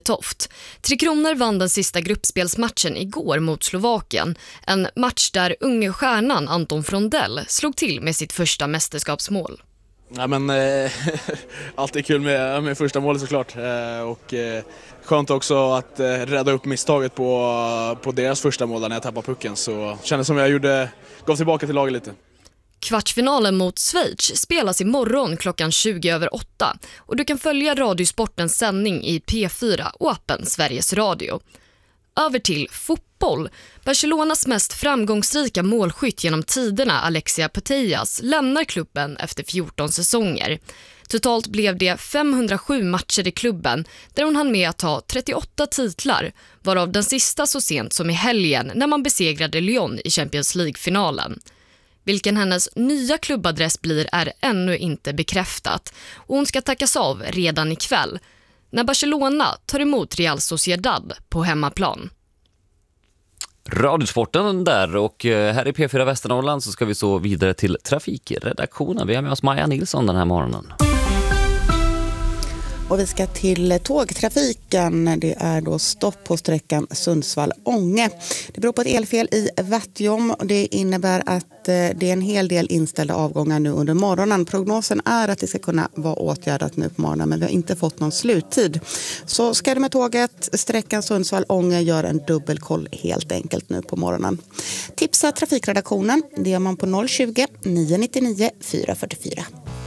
Toft. Tre Kronor vann den sista gruppspelsmatchen igår mot Slovakien. En match där unge stjärnan Anton Frondell slog till med sitt första mästerskapsmål. Ja, men alltid kul med första målet såklart. Och skönt också att rädda upp misstaget på deras första mål när jag tappade pucken. Så kändes som jag gav tillbaka till laget lite. Kvartsfinalen mot Schweiz spelas imorgon klockan 20:08 och du kan följa Radiosportens sändning i P4 och appen Sveriges Radio. Över till fotboll. Barcelonas mest framgångsrika målskytt genom tiderna, Alexia Putellas, lämnar klubben efter 14 säsonger. Totalt blev det 507 matcher i klubben där hon hann med att ta 38 titlar, varav den sista så sent som i helgen när man besegrade Lyon i Champions League-finalen. Vilken hennes nya klubbadress blir är ännu inte bekräftat och hon ska tackas av redan ikväll när Barcelona tar emot Real Sociedad på hemmaplan. Radiosporten där, och här i P4 Västernorrland så ska vi så vidare till trafikredaktionen. Vi har med oss Maja Nilsson den här morgonen. Och vi ska till tågtrafiken. Det är då stopp på sträckan Sundsvall-Ånge. Det beror på ett elfel i Vättjom och det innebär att det är en hel del inställda avgångar nu under morgonen. Prognosen är att det ska kunna vara åtgärdat nu på morgonen, men vi har inte fått någon sluttid. Så ska du med tåget sträckan Sundsvall-Ånge, gör en dubbelkoll helt enkelt nu på morgonen. Tipsa trafikredaktionen, det gör man på 020 999 444.